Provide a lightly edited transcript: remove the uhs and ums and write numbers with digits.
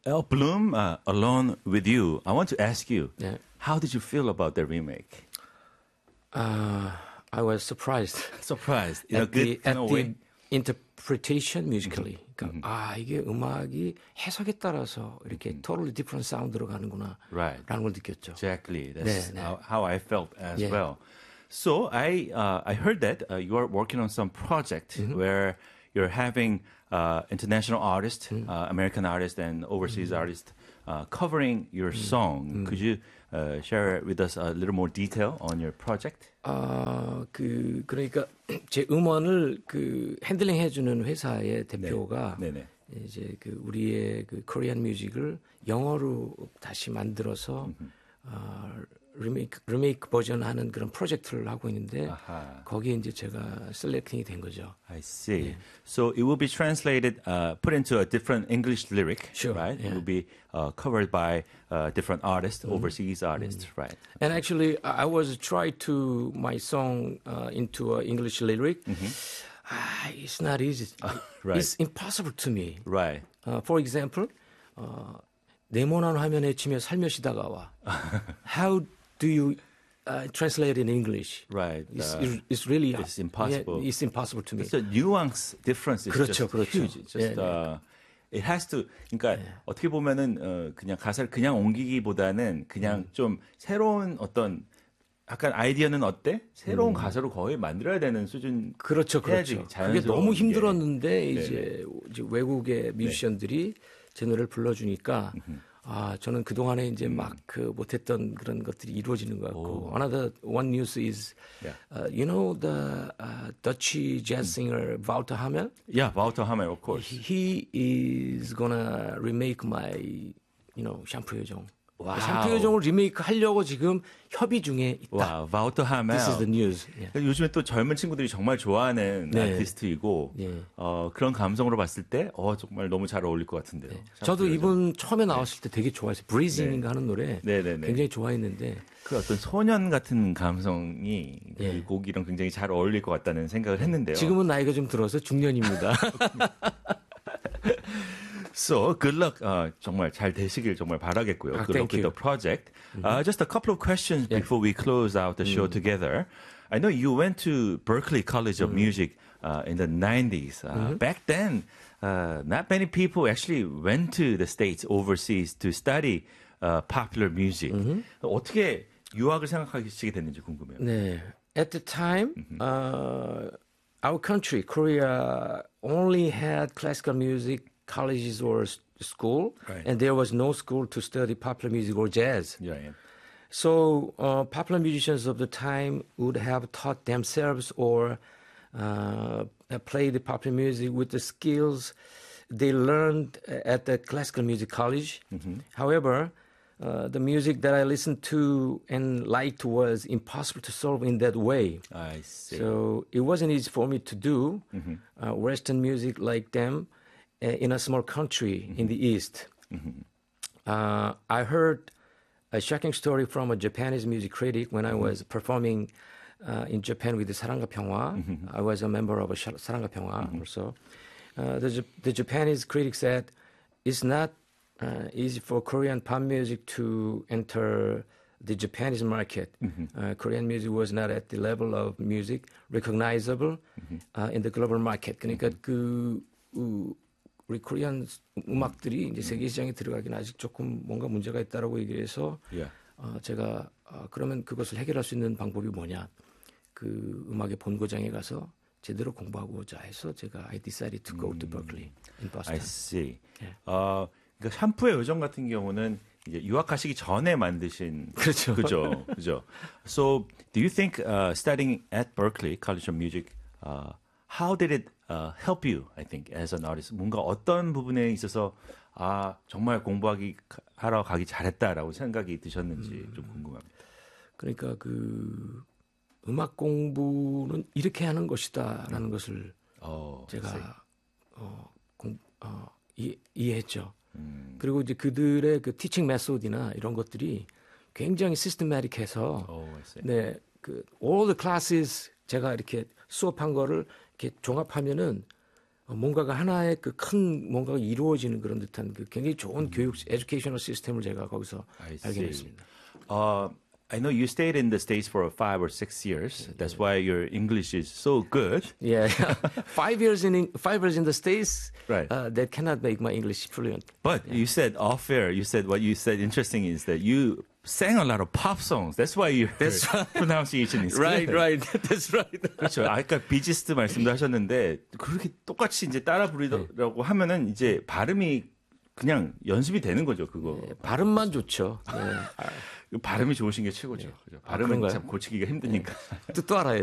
El Bloom, Alone with You. I want to ask you, Yeah. how did you feel about the remake? I was surprised. Surprised in a at good kind of way. interpretation musically. 그러니까 이게 음악이 해석에 따라서 이렇게 totally different 사운드로 가는구나. Right. 라는 걸 느꼈죠. Exactly. That's 네, 네. how I felt as Yeah. well. So I heard that you are working on some project where you're having international artists, American artists, and overseas artists covering your song. Could you share with us a little more detail on your project? 그러니까 제 음원을 핸들링 해주는 회사의 대표가 네네. 이제 우리의 코리안 뮤직을 영어로 다시 만들어서 리메이크 버전 하는 그런 프로젝트를 하고 있는데 아하. 거기에 이제 제가 셀렉팅이 된 거죠. I see. So it will be translated, put into a different English lyric, Sure, right? yeah. It will be covered by different artists, overseas artists, right? And actually, I was trying to my song into an English lyric. It's not easy. right. It's impossible to me. Right. For example, 네모난 화면에 치며 살며시 다가와. How do you translate in English? Right. It's really it's impossible. Yeah, it's impossible to me. So nuance difference is 그렇죠, just 그렇죠. huge. It's just it has to. 그러니까 어떻게 보면은 그냥 가사를 그냥 옮기기보다는 그냥 좀 새로운 어떤 약간 아이디어는 어때? 새로운 가사로 거의 만들어야 되는 수준. 그렇죠, 해야지 그렇죠. 그게 자연스러운 너무 게. 힘들었는데 이제 외국의 뮤지션들이 제 노래를 불러주니까 저는 그 동안에 이제 막 못했던 그런 것들이 이루어지는 것 같고. Another one news is, you know the Dutch jazz singer Wouter Hamel? Yeah, Wouter Hamel, of course. He is gonna remake my, 샴푸 요정. 와우. 샴푸 요정을 리메이크 하려고 지금 협의 중에 있다. 와, Wouter Hamel. This is the news. Yeah. 요즘에 또 젊은 친구들이 정말 좋아하는 네. 아티스트이고 예. 그런 감성으로 봤을 때 정말 너무 잘 어울릴 것 같은데요. 저도 이분 처음에 나왔을 때 되게 좋아했어요. 브리징인가 하는 노래 네네네. 굉장히 좋아했는데 그 어떤 소년 같은 감성이 예. 그 곡이랑 굉장히 잘 어울릴 것 같다는 생각을 했는데요. 지금은 나이가 좀 들어서 중년입니다. So good luck. 정말 잘 되시길 정말 바라겠고요. Good luck thank with you. the project. Just a couple of questions before we close out the show together. I know you went to Berklee College of Music in the 90s. Back then, not many people actually went to the States overseas to study popular music. 어떻게 유학을 생각하시게 됐는지 궁금해요. 네. At the time, our country, Korea, only had classical music colleges or school, Right. and there was no school to study popular music or jazz. Yeah. So popular musicians of the time would have taught themselves or play the popular music with the skills they learned at the classical music college. However, the music that I listened to and liked was impossible to solve in that way. I see. So it wasn't easy for me to do Western music like them in a small country in the East. I heard a shocking story from a Japanese music critic when I was performing in Japan with the 사랑과 평화. I was a member of a 사랑과 평화 also. The Japanese critic said it's not easy for Korean pop music to enter the Japanese market. Korean music was not at the level of music recognizable in the global market. 그러니까 우리 코리안 음악들이 이제 세계 시장에 들어가기는 아직 조금 뭔가 문제가 있다라고 얘기해서 제가 그러면 그것을 해결할 수 있는 방법이 뭐냐? 그 음악의 본고장에 가서 제대로 공부하고자 해서 제가 I decided to go to Berkeley in Boston. I see. 예. 그러니까 샴푸의 요정 같은 경우는 이제 유학하시기 전에 만드신 그렇죠. 그죠. So, do you think studying at Berklee College of Music, how did it help you? I think as an artist, 뭔가 어떤 부분에 있어서 정말 하러 가기 잘했다라고 생각이 드셨는지 좀 궁금합니다. 그러니까 음악 공부는 이렇게 하는 것이다라는 것을 제가 이해했죠. 그리고 이제 그들의 그 티칭 메소드나 이런 것들이 굉장히 시스테매틱해서 네, all the classes 제가 이렇게 수업한 거를 이렇게 종합하면은 뭔가가 하나의 그 큰 뭔가가 이루어지는 그런 듯한 그 굉장히 좋은 교육 에듀케이셔널 시스템을 제가 거기서 I 발견했습니다. I know you stayed in the States for 5 or 6 years. That's why your English is so good. Yeah, 5 years in the States. Right. That cannot make my English fluent. But you said off air, what you said interesting is that you sang a lot of pop songs. That's why your pronunciation is Right, good. right. That's right. 그렇죠. 아까 비지스트 말씀도 하셨는데 그렇게 똑같이 이제 따라 부르려고 하면은 이제 발음이 그냥 연습이 되는 거죠. 그거. 발음만 좋죠. 네. 발음이 좋으신 게 최고죠. 그죠? 발음은 그런가요? 참 고치기가 힘드니까. 뜻도 알아야죠.